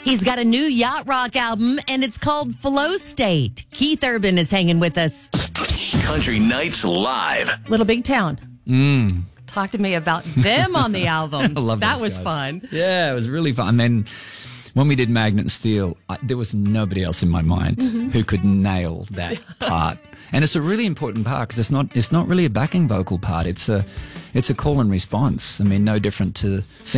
He's got a new yacht rock album, and it's called Flow State. Keith Urban is hanging with us. Country Nights Live. Little Big Town. Talk to me about them on the album. I love that those was guys. fun. Yeah, it was really fun. I mean, when we did Magnet and Steel, there was nobody else in my mind who could nail that part. And it's a really important part because it's not really a backing vocal part. It's a call and response. I mean, no different to